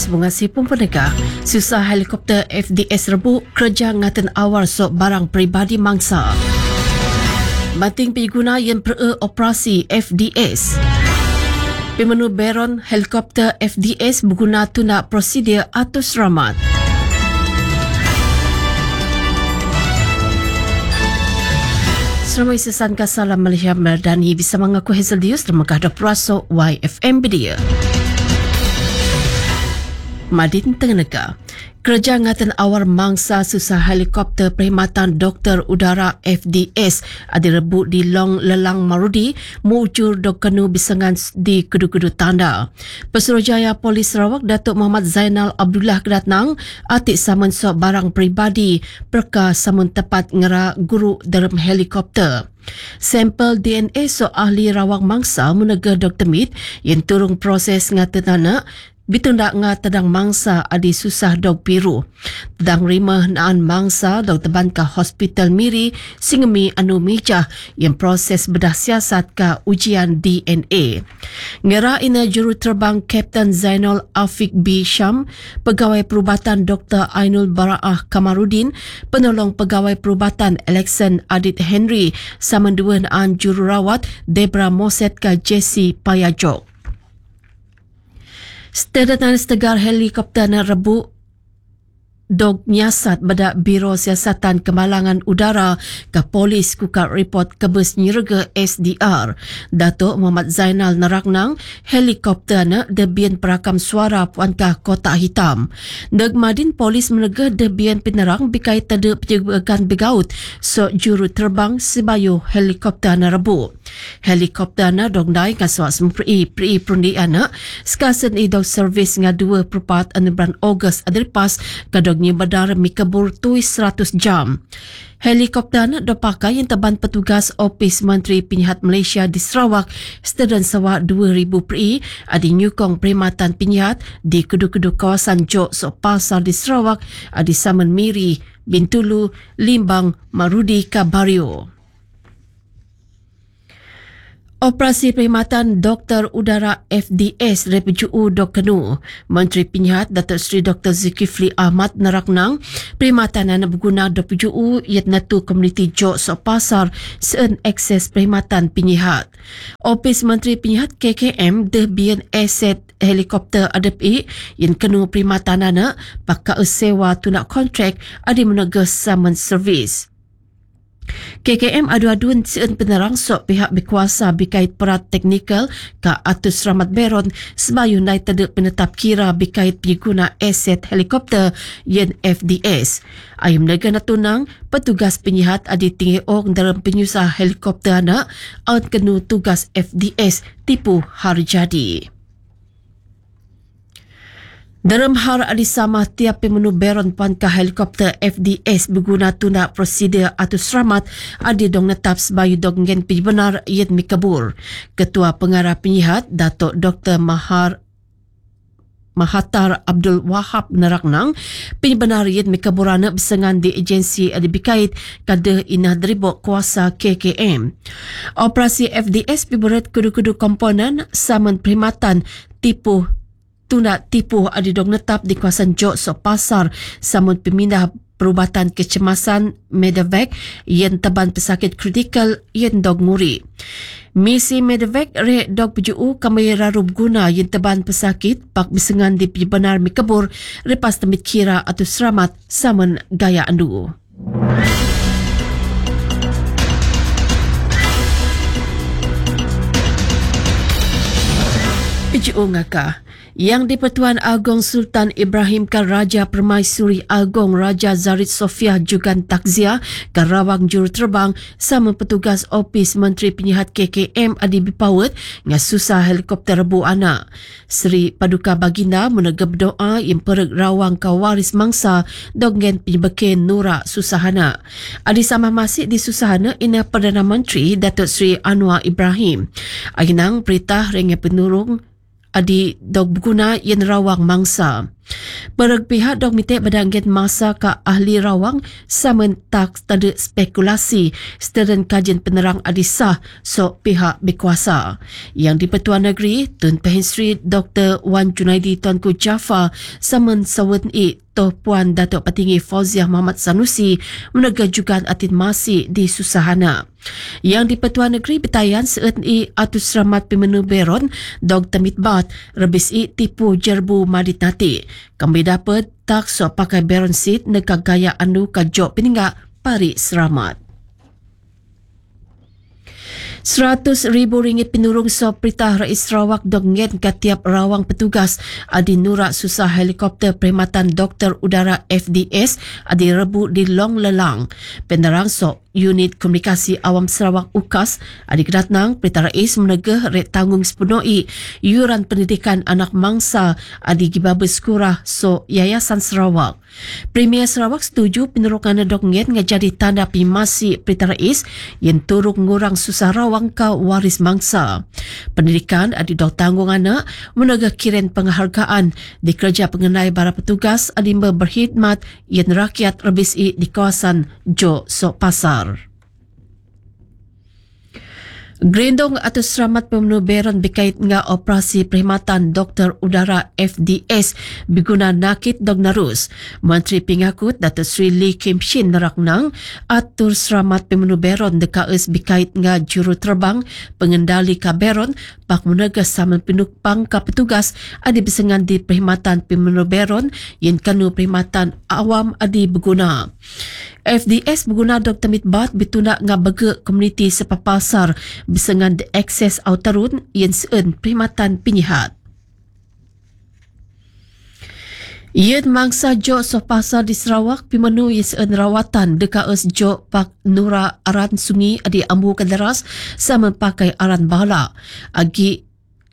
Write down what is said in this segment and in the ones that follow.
Semoga si pendengar, susah helikopter FDS rebuk kerja ngatan awal sok barang peribadi mangsa. Mating pengguna yang operasi FDS. Pemenu Baron helikopter FDS berguna tuna prosedur atau selamat. Seramai sesan kasalam Malaysia Merdani bisa mengaku Hazel Dius dan menghadap rasa YFM Media. Madin Tenggara. Kerja ngatan awal mangsa susah helikopter perkhidmatan Doktor Udara FDS ada rebut di Long Lelang Marudi mujur dokenu bisangan di Kedu-Kedu Tanda. Pesuruhjaya Polis Sarawak Datuk Muhammad Zainal Abdullah Kedatnang atik samun sok barang peribadi perka samun tepat ngera guru dalam helikopter. Sampel DNA sok ahli rawang mangsa menega Dr. Mit yang turung proses ngatan anak bitundak nga tedang mangsa adi susah dog piru. Tedang rimah naan mangsa dog teban ka hospital Miri singemi anu mijah yang proses bedah siasat ka ujian DNA. Ngera ina juru terbang Kapten Zainal Afiq B. Syam, Pegawai Perubatan Dr. Ainul Baraah Kamarudin, Penolong Pegawai Perubatan Alexan Adit Henry, sama dua naan jururawat Debra Moset ka Jesse Payajok. Sedatan setegar helikopter na rebuk dog nyasat bada Biro Siasatan Kemalangan Udara ke Polis Kukar Report Kebes Nyirega SDR. Datuk Muhammad Zainal Naraknang helikopter na debian perakam suara puan ka Kotak Hitam. Deg Madin Polis menega debian penerang bikai tada penjagaan begaut so juru terbang sebayu helikopter na rebuk. Helikopter na dog naik kasawak sempri perundi anak sekasen dog servis nga 2 perpat bulan Ogos adripas kadog ni badar mikabur tuis 100 jam. Helikopter na dipakai yang teban petugas Opis Menteri Penyihat Malaysia di Sarawak setedan sawak 2,000 peri adi nyukong perkhidmatan penyihat di kedu-kedu kawasan Jok Sok Pasar di Sarawak adi Saman Miri, Bintulu, Limbang, Marudi, Kabario. Operasi perkhidmatan Doktor Udara FDS Repuju Dokenu. Menteri Penyihat Datuk Seri Dr. Zulkifli Ahmad Naraknang perkhidmatan yang berguna Repuju iat natu komuniti Jok Sok Pasar seun akses perkhidmatan penyihat. Opis Menteri Penyihat KKM debian aset helikopter ADP yang kenu perkhidmatan anak pakak sewa tunak kontrak adi menega saman servis. KKM adu-aduan seun penerang sok pihak berkuasa bikait perat teknikal ka Atus Rahmat Baron sebayu naik taduk penetap kira bikait pengguna aset helikopter yang FDS. Ayam nega natunang petugas penyihat adi tinggi orang dalam penyusah helikopter anak out kenu tugas FDS tipu harjadi. Dalam har adi sama tiap pemenu Baron panka helikopter FDS berguna tuna prosedur atau selamat adi dong netap sebayu dong ngen benar iat mikabur. Ketua Pengarah Penyihat Datuk Dr. Mahathir Abdul Wahab Naraknang benar iat mikaburana besengan di agensi adi bikait kada inah deribok kuasa KKM. Operasi FDS berat kudu-kudu komponen saman perkhidmatan tipu adi dong netap di kawasan Jok Sok Pasar samun pemindah perubatan kecemasan Medevac yang teban pesakit kritikal yang dog muri. Misi Medevac re dog PJU kami rarub guna yang teban pesakit pak bisengan di benar mikabur lepas temit kira atau selamat samun gaya andu. PJU ngaka yang di-Pertuan Agong Sultan Ibrahim kan Raja Permaisuri Agong Raja Zarid Sofia Jugan Takziah kan rawang juru terbang sama petugas Opis Menteri Penyihat KKM adi bipawet nga susah helikopter rebu anak. Seri Paduka Baginda menegap doa yang pereg rawang kawaris mangsa donggen penyebekin Nura Susahana. Adi sama masih di Susahana ina Perdana Menteri Datuk Seri Anwar Ibrahim. Aginang perintah rengnya penurung adi dog berguna yang rawang mangsa. Perag pihak dok mitek badangget masa ka ahli rawang samen tak tada spekulasi sedang kajian penerang adisah so pihak berkuasa. Yang di Pertuan Negeri, Tun Pehin Sri Dr. Wan Junaidi Tuanku Jaafar samen sawen Toh Puan Datuk Petinggi Fauziah Muhammad Sanusi menegajukan atin masih di Susahana. Yang di Pertuan Negeri betayan seetni atus ramat pimenu beron Dr. Mitbat rebis tipu jerbu madit nati. Kami dapat tak so pakai beron seat neka gaya anu kajok peninggak pari seramat. RM100,000 penurung so Perintah Rais Sarawak dongen ke tiap rawang petugas adi nurak susah helikopter perkhidmatan Doktor Udara FDS adi rebu di Long Lelang. Penerang so Unit Komunikasi Awam Sarawak UKAS adi kedatnang Perintah Rais menegah rek tanggung sepenuhi yuran pendidikan anak mangsa adi gibabes kurah so Yayasan Sarawak. Premier Sarawak setuju penurungan dongen ngajadi tanda pimasi Perintah Rais yang turut ngurang susah rawang ke waris mangsa. Pendidikan adi dok tanggung anak menegah kiren penghargaan di kerja pengenai para petugas adi berkhidmat yang rakyat rebisi di kawasan Jo Sok Pasar. Gerindong atau seramat pemenuh beron berkait dengan operasi perkhidmatan Doktor Udara FDS berguna nakit dog narus. Menteri Pengakut Datuk Sri Lee Kim Shin neraknang atur seramat pemenuh beron dekas berkait dengan juru terbang pengendali ka beron pak menegas sama penumpang ka petugas adi bersengan di perkhidmatan pemenuh beron yang kanu perkhidmatan awam adi berguna. FDS berguna Dr. Mitbat bertundak dengan berge komuniti sepapasar bersengan di akses autarun yang seun perkhidmatan penyihat. Ia mangsa Jo Sok Pasar di Sarawak pimenu yang seun rawatan dekat Jo Pak Nura aran sungi adi ambu kadaras sama pakai aran bala. Agi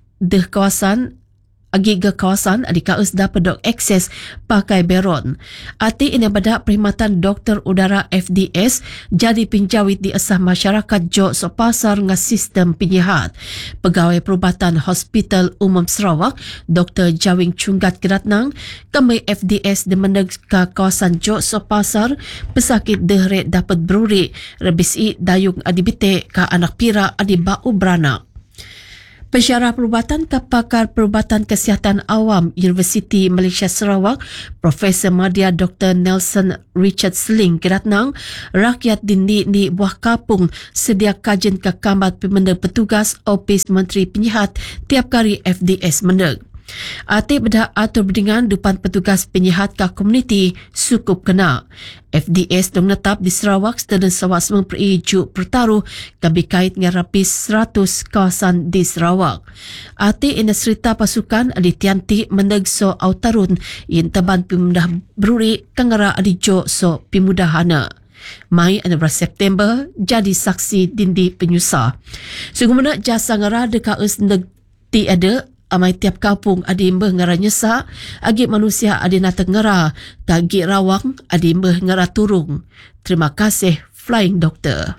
ke kawasan adik kaus dapat dok akses pakai beron. Ati ini pada perkhidmatan Doktor Udara FDS jadi pinjawit di asah masyarakat Jo Sok Pasar dengan sistem penyihat. Pegawai Perubatan Hospital Umum Sarawak Dr. Jawing Chunggat Kedatnang kami FDS demeneg ke kawasan Jo Sok Pasar pesakit dehret dapat beruri rebisi dayung adibite ke anak pira adi bau beranak. Pensyarah perubatan ke pakar perubatan kesihatan awam Universiti Malaysia Sarawak Profesor Madya Dr. Nelson Richard Sling kedatnang rakyat di buah kapung sedia kajian ke kamar pemenang petugas Opis Menteri Penyihat tiap kali FDS meneg. Ati beda atur berdingan depan petugas penyihat ke komuniti sukup kena. FDS dong netap di Sarawak sedang sawas memperiju pertaruh kabikait dengan rapis 100 kawasan di Sarawak. Ati ina serita pasukan adi tianti menegso autarun yang teban pemudah beruri kangara adi jo so pemudahana. Mai 16 September jadi saksi dindi penyusah. Sungguhnya jasa ngara dekat neg tiada amai tiap kampung adi mbeh ngara nyesa, agi manusia adi nata ngara, kagi rawang adi mbeh ngara turung. Terima kasih Flying Doctor.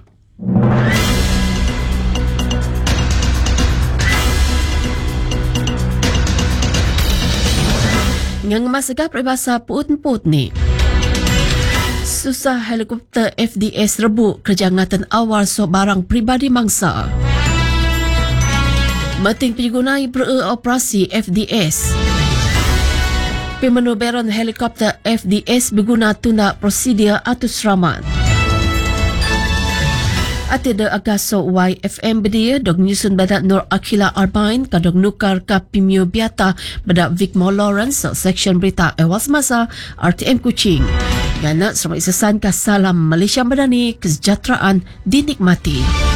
Yang masagap berbahasa puut-puut ni. Susah helikopter FDS rebu kerja ngatan awal so barang pribadi mangsa. Meting pengguna beroperasi FDS. Pemenu beron helikopter FDS berguna tuna prosedur atus ramat. Atida agaso YFM bedia dog nyusun badak Nur Akila Arbain kadog nukar ka Pimio Biata badak Vicmore Lawrence section berita ewas masa RTM Kuching. Gana selamat isasan ka salam Malaysia Madani kesejahteraan dinikmati.